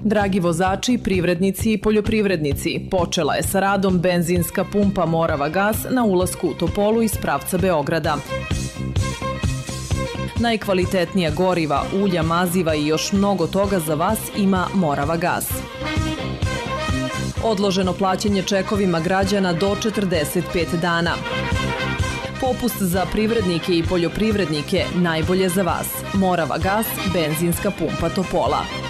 Dragi vozači, privrednici i poljoprivrednici, počela je sa radom benzinska pumpa Morava gas na ulasku u Topolu iz pravca Beograda. Najkvalitetnija goriva, ulja, maziva i još mnogo toga za vas ima Morava gas. Odloženo plaćanje čekovima građana do 45 dana. Popust za privrednike i poljoprivrednike najbolje za vas. Morava gas, benzinska pumpa Topola.